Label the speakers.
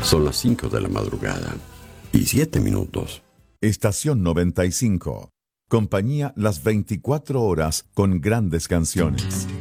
Speaker 1: Son las 5 de la madrugada y 7 minutos.
Speaker 2: Estación 95. Compañía las 24 horas con grandes canciones.